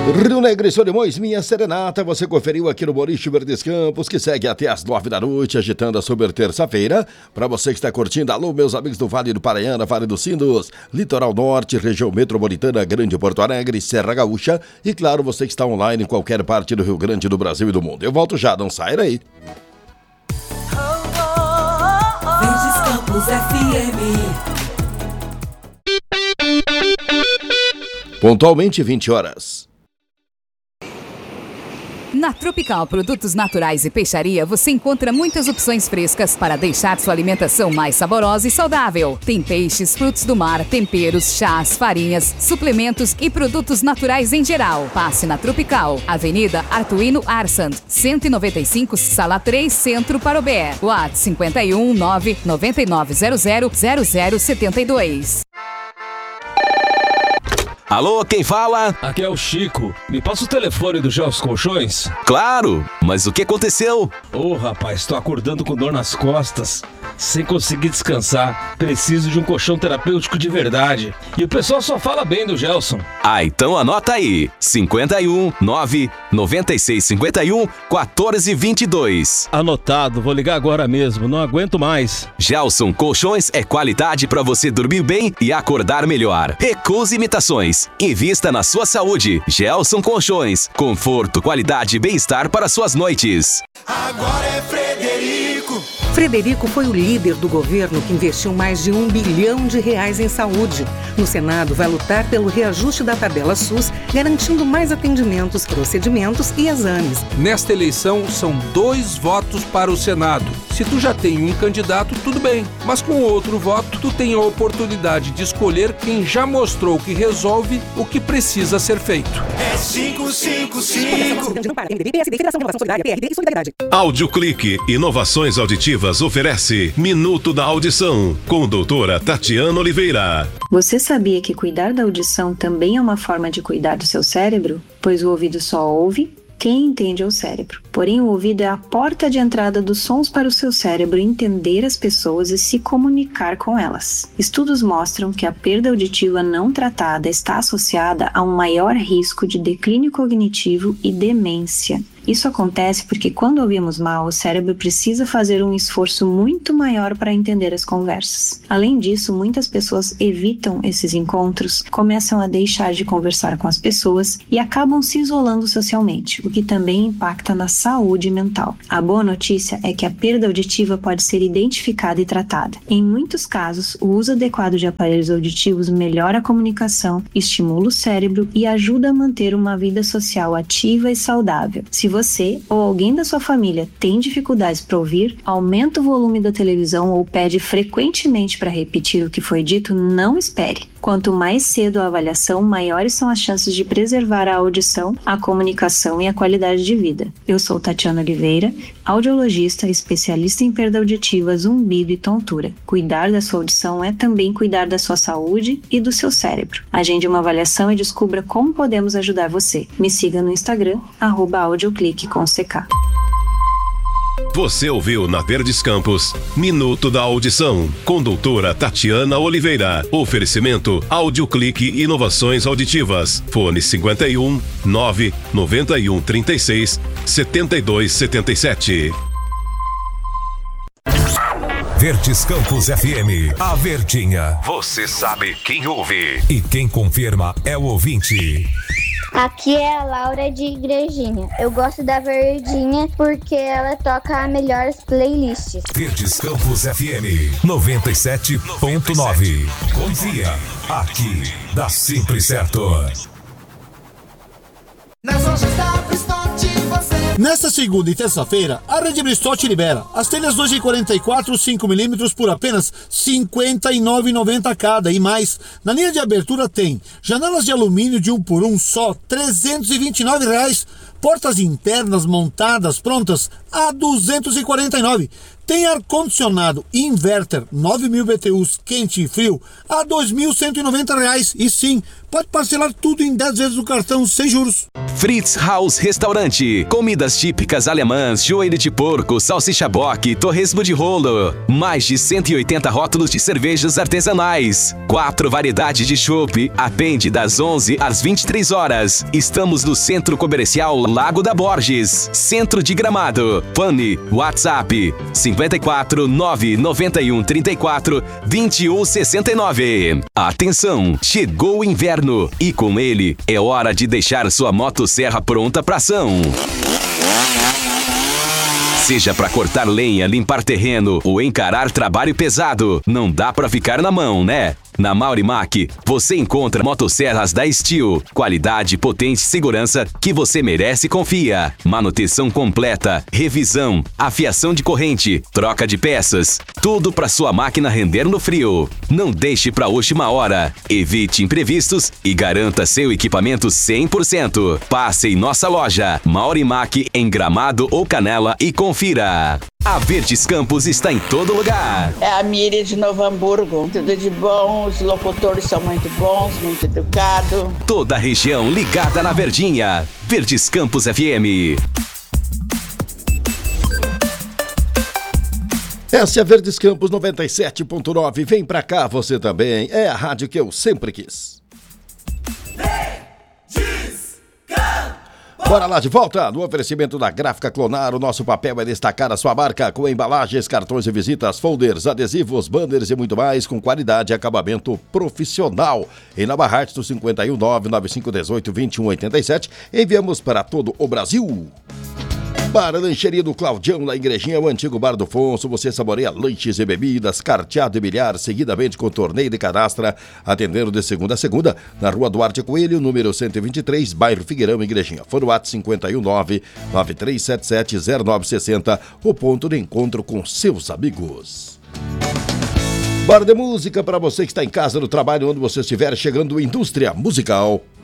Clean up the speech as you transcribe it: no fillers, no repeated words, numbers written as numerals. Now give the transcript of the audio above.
Rio Negro e Solimões, minha serenata, você conferiu aqui no Boliche Verdes Campos, que segue até as 9 da noite, agitando a super terça-feira. Para você que está curtindo, alô, meus amigos do Vale do Paranhana, Vale dos Sinos, Litoral Norte, região metropolitana, Grande Porto Alegre, Serra Gaúcha e, claro, você que está online em qualquer parte do Rio Grande, do Brasil e do mundo. Eu volto já, não sai daí. Verdes Campos FM. Pontualmente 20 horas. Na Tropical Produtos Naturais e Peixaria, você encontra muitas opções frescas para deixar sua alimentação mais saborosa e saudável. Tem peixes, frutos do mar, temperos, chás, farinhas, suplementos e produtos naturais em geral. Passe na Tropical, Avenida Artuino Arsand, 195, Sala 3, Centro, Parobé. WhatsApp 51 99900 0072. Alô, quem fala? Aqui é o Chico. Me passa o telefone do Gelson Colchões? Claro, mas o que aconteceu? Rapaz, tô acordando com dor nas costas, sem conseguir descansar. Preciso de um colchão terapêutico de verdade. E o pessoal só fala bem do Gelson. Então anota aí. 51 9 96 51 14 22. Anotado, vou ligar agora mesmo, não aguento mais. Gelson Colchões é qualidade para você dormir bem e acordar melhor. Recuse imitações. Invista na sua saúde. Gelson Colchões. Conforto, qualidade e bem-estar para suas noites. Agora é Frederico. Frederico foi o líder do governo que investiu mais de R$1 bilhão em saúde. No Senado, vai lutar pelo reajuste da tabela SUS, garantindo mais atendimentos, procedimentos e exames. Nesta eleição, são 2 votos para o Senado. Se tu já tem um candidato, tudo bem. Mas com outro voto, tu tem a oportunidade de escolher quem já mostrou que resolve o que precisa ser feito. É 555. Audioclique Inovações Auditivas oferece Minuto da Audição, com doutora Tatiana Oliveira. Você sabia que cuidar da audição também é uma forma de cuidar do seu cérebro? Pois o ouvido só ouve quem entende é o cérebro. Porém, o ouvido é a porta de entrada dos sons para o seu cérebro entender as pessoas e se comunicar com elas. Estudos mostram que a perda auditiva não tratada está associada a um maior risco de declínio cognitivo e demência. Isso acontece porque quando ouvimos mal, o cérebro precisa fazer um esforço muito maior para entender as conversas. Além disso, muitas pessoas evitam esses encontros, começam a deixar de conversar com as pessoas e acabam se isolando socialmente, o que também impacta na saúde mental. A boa notícia é que a perda auditiva pode ser identificada e tratada. Em muitos casos, o uso adequado de aparelhos auditivos melhora a comunicação, estimula o cérebro e ajuda a manter uma vida social ativa e saudável. Se você ou alguém da sua família tem dificuldades para ouvir, aumenta o volume da televisão ou pede frequentemente para repetir o que foi dito, não espere. Quanto mais cedo a avaliação, maiores são as chances de preservar a audição, a comunicação e a qualidade de vida. Eu sou Tatiana Oliveira, audiologista, especialista em perda auditiva, zumbido e tontura. Cuidar da sua audição é também cuidar da sua saúde e do seu cérebro. Agende uma avaliação e descubra como podemos ajudar você. Me siga no Instagram, @audioclique_com_ck. Você ouviu na Verdes Campos Minuto da Audição, com doutora Tatiana Oliveira. Oferecimento Audioclique Inovações Auditivas. Fone 51 9 91 36 72 77. Verdes Campos FM, a Verdinha. Você sabe quem ouve. E quem confirma é o ouvinte. Aqui é a Laura de Igrejinha. Eu gosto da Verdinha porque ela toca melhores playlists. Verdes Campos FM 97.9. Confia, aqui dá sempre certo. Nas lojas da Bristote você... Nesta segunda e terça-feira, a Rede Bristote libera as telhas 2,44 5mm por apenas R$ 59,90 cada e mais. Na linha de abertura tem janelas de alumínio de 1 por 1 só, R$ 329. Portas internas montadas prontas, a 249. Tem ar-condicionado inverter 9.000 BTUs quente e frio a R$ 2.190. E sim, pode parcelar tudo em 10 vezes no cartão sem juros. Fritz Haus Restaurante. Comidas típicas alemãs, joelho de porco, salsicha boque, torresmo de rolo. Mais de 180 rótulos de cervejas artesanais. 4 variedades de chopp. Atende das 11 às 23 horas. Estamos no Centro Comercial Lago da Borges, Centro de Gramado. Fone, WhatsApp 54 991 34 21 69. Atenção, chegou o inverno e com ele é hora de deixar sua motosserra pronta para ação. Seja para cortar lenha, limpar terreno ou encarar trabalho pesado, não dá para ficar na mão, né? Na Maurimac, você encontra motosserras da Steel, qualidade, potência e segurança que você merece e confia. Manutenção completa, revisão, afiação de corrente, troca de peças, tudo para sua máquina render no frio. Não deixe para a última hora. Evite imprevistos e garanta seu equipamento 100%. Passe em nossa loja, Maurimac, em Gramado ou Canela e confira. A Verdes Campos está em todo lugar. É a Miriam de Novo Hamburgo. Tudo de bom, os locutores são muito bons, muito educados. Toda a região ligada na Verdinha. Verdes Campos FM. Essa é a Verdes Campos 97.9. Vem pra cá você também. É a rádio que eu sempre quis. Bora lá de volta, no oferecimento da Gráfica Clonar, o nosso papel é destacar a sua marca com embalagens, cartões de visitas, folders, adesivos, banners e muito mais com qualidade e acabamento profissional. Em Nova Hartz, do 51 99518 2187, enviamos para todo o Brasil. Bar Lancheria do Claudião, na Igrejinha, o antigo Bar do Fonso. Você saboreia lanches e bebidas, carteado e bilhar, seguidamente com torneio de canastra, atendendo de segunda a segunda, na Rua Duarte Coelho, número 123, bairro Figueirão, Igrejinha. Fone WhatsApp 519-9377-0960, o ponto de encontro com seus amigos. Bar de música para você que está em casa, no trabalho, onde você estiver, chegando Indústria Musical.